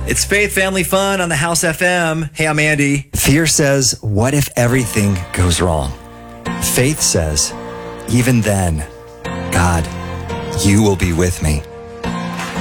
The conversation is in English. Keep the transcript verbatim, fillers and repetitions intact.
It's Faith Family Fun on the House F M. Hey, I'm Andy. Fear says, what if everything goes wrong? Faith says, even then, God, you will be with me.